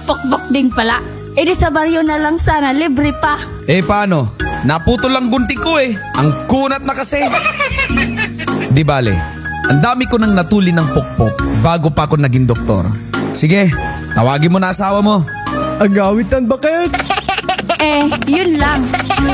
pokpok din pala. E di sa baryo na lang sana, libre pa. Eh paano? Naputol lang gunting ko eh. Ang kunat na kasi. Di bale, ang dami ko nang natuli ng pokpok bago pa ako naging doktor. Sige, tawagin mo na asawa mo. Agawitan bakit? Eh, yun lang.